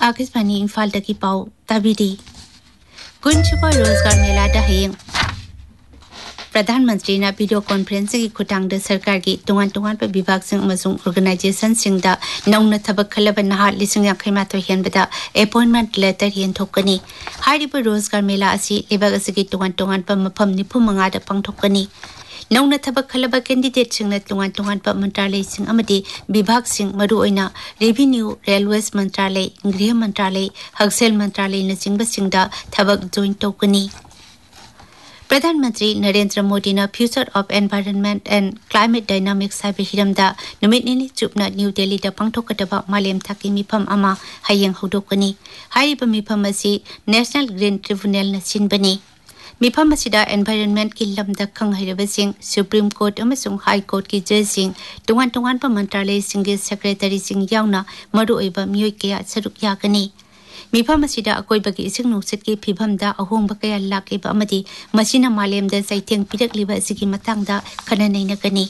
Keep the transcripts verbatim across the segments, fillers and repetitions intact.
आकाशवाणी इम्फाल की पाव ताबिरी कुंचुबा रोजगार मेला हयेंग प्रधानमंत्री ने वीडियो कॉन्फ्रेंसिंग की खुटांग सरकार की तोंगान तोंगान पर विभाग ऑर्गेनाइजेशन नौना थबक खलब नहा लिसिंग याखैमाथो हेनबदा अपॉइंटमेंट लेटर हेनथोकनी हारिबा रोजगार मेला असी लेबाग असगी तोंगान तोंगान पर मफम निफु मंगादा पांगथोकनी नौना थबक खलब कैंडिडेट सिंगना तोंगान तोंगान पर मंत्रालय सिंग अमदी विभाग सिंग मरु ओइना रेवेन्यू रेलवेज मंत्रालय गृह मंत्रालय हक्सेल मंत्रालय न सिंगबा सिंगदा थबक जॉइन तोकनी प्रधानमंत्री नरेंद्र मोदी ने future of environment and climate dynamics है हिरमदा नुमित निनी चुपना न्यू दिल्ली दा पांगथोकदबा मालेम थाकी मिफम अमा हयेंग हौदोकनी हारिबा मिफम असी नेशनल ग्रीन ट्रिब्यूनल न सिनबनी मिफम असिदा एनवायरनमेंट की lambda खंगहैरबसिंग supreme court अमसुंग high court की जजसिंग तोंगान तोंगान पर मंत्रालय सिंगे सेक्रेटरी सिंग यावना मरु ओइबा मियोय कया सरुक यागनी मिफम असिदा अकोइबगी इसिंग नुसित की फिभमदा अहोंबा कया लाकेबा अमदी मसिना मालेमदा साइथेंग पिरकलिबा असिगी मतंगदा खननैनगनी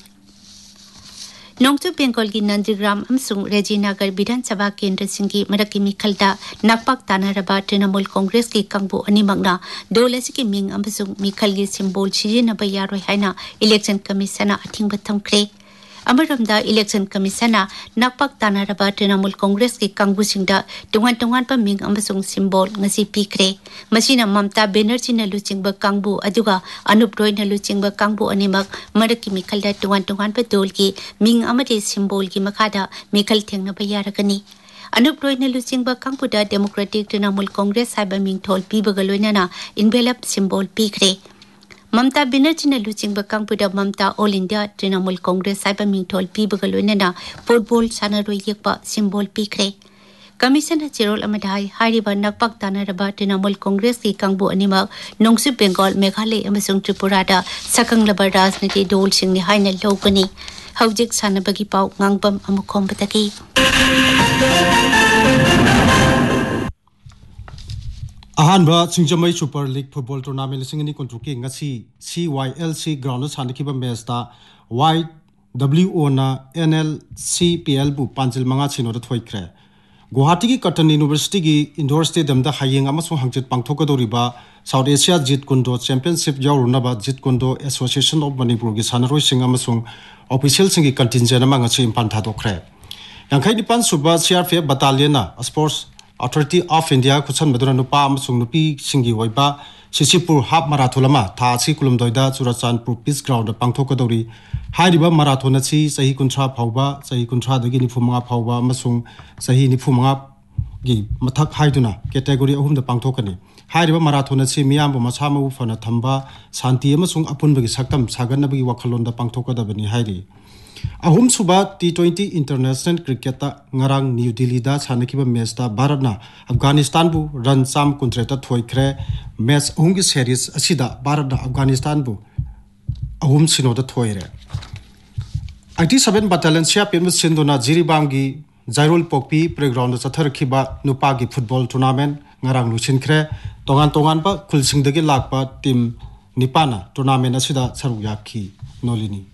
नोंगचु बेंगल की नंदीग्राम अमसुंग रेजीनगर विधानसभा केंद्र सिंगी मरकी मिखलदा नाकपाक तानारबा तृणमूल कांग्रेस की कंगबु अनिमगना दोल असिगी Ming अमसुंग मिखलगी symbol सिजिनबा यारोय हाइना election commissioner अथिंगबा थमख्रे अमरमदा election commissioner नाकपाक तानारबा Trinamool Congress की कंगबुसिंगदा तोंगान तोंगान पर Ming अमसुंग symbol ngasi पिख्रे मसिना Mamata Banerjee न लुचिंगबा कंगबु अदुगा अनुप रोय न लुचिंगबा कंगबु अनिमक मरकी मिखलदा तोंगान तोंगान पर दोल की मिंग अमदे सिंबल की मखादा मिखल थेंगनबा यारगनी अनुप रोय न लुचिंगबा कंगबुदा democratic Trinamool Congress हाइबा मिंगथोल पीबगा लोइनाना envelope symbol पिख्रे Mamata Banerjee ने लुचिंग कंगपुदा ममता all India Trinamool Congress साइबा मिंगथोल पीबगा लोइनाना football सानरोय येकपा symbol पिख्रे commission चेरोल अमदाई हारिबा नकपक तानारबा Trinamool Congress की कंगबु अनिमक नोंगसु बेंगल मेघालय अमसुंग त्रिपुरादा सकंगलबा राजनीति दोल सिंगनि हाइना लौगनी हौजिक सानबगी पाव ngangbam amukhombataki अहानबा सिंजमई super league football tournament लिसिंगनी कंट्रोकी ngasi C Y L C ground सानकिबा match दा Y W O ना N L C P L बु पांजिल मंगा छिनोदा थोइख्रे गुवाहाटी की कटन यूनिवर्सिटी की इंडोर स्टेडियम दा Hayeng अमसुंग हांगचित पांगथोकदोरिबा south Asia Jeet कुंडो championship यावरुनबा Jeet कुंडो association of Manipur की सानरोय सिंग अमसुंग official सिंग की contingent अमा ngasi इम्फाल थादोख्रे यांखाई निपान सुबा C R P F battalion sports authority of India खुसन मदुना नुपा अमसुंग नुपी सिंगी वैबा सिसिपुर half marathon अमा थासी कुलुमदोइदा चुराचानपुर पीस ग्राउंड पांगथोकदौरी हारिबा माराथन अछि सही कुंथ्रा फावबा सही कुंथ्रा दगी निफुमंगा फावबा अमसुंग सही निफुमंगा गी मथक हाइदुना कैटेगरी अहुम द पांगथोकनी हारिबा माराथन अछि मियाम मसामउ फना थंबा शांति अमसुंग अपुनबगी सकम सागनबगी वखलोंदा पांगथोकदबनी हाइरि अहुम सुबा T twenty international cricket ngarang new Delhi दा सानकिबा मैच दा भारत अफगानिस्तान बु रन चाम कुंट्रेटा थोइख्रे मैच अहुम की सीरीज असिदा भारत अफगानिस्तान बु अहुम सिनोदा थोइरे eighty-seven बटालियन सियापिम सिंदुना जिरिबाम की जायरोल पोकपी प्लेग्राउंड चथरखिबा नुपा की फुटबॉल टूर्नामेंट ngarang लुसिनख्रे तोंगान तोंगान बा खुलसिंगदगी लाकपा टीम निपाना टूर्नामेंट असिदा सरुक याखी नोलिनी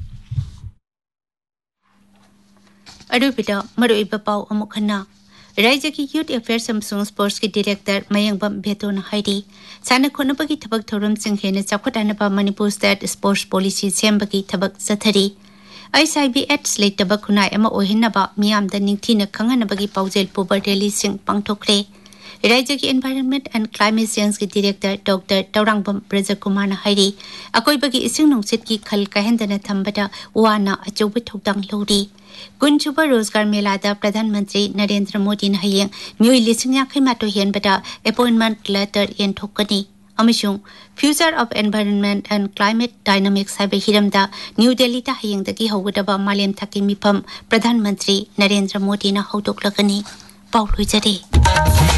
अरुबिदा मरुइबा पाव अमुखना राज्य की यूथ अफेयर्स अमसुंग स्पोर्ट्स की डायरेक्टर मयंगबम भेटोन हाइडी साना खोनबगी थबक थोरम सिंह हेने चाखोटानबा Manipur state sports policy सेमबगी थबक सथरी I S I B एट्स लेटबा खुनाय अमा ओहिनबा मियामदा निंगथीना खंगनबगी पाउजेल पोबर रैली सिंह पांगथोख्रे राज्य की एनवायरनमेंट एंड क्लाइमेट चेंज की डायरेक्टर डॉक्टर तौरांगबम ब्रज कुमार ने हाइरी अकोइबगी इसिंग नुंगसित की खल कहंदना थंबदा वाना अचौब थौदांग लौरी कुंजुबा रोजगार मेलादा प्रधानमंत्री नरेंद्र मोदी ने हयेंग मियोय लिसिंग याखै मातो हेनबदा appointment letter येनथोकनी अमिशुंग future of environment and climate dynamics highway हिरमदा new Delhi दा हयेंगदगी हौगदबा मालेम थाकी मिफम प्रधानमंत्री नरेंद्र मोदी ने हौदोकलगनी पाउलुजरे